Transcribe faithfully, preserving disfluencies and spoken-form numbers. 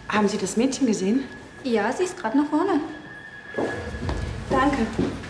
Haben Sie das Mädchen gesehen? Ja, sie ist gerade nach vorne. Danke.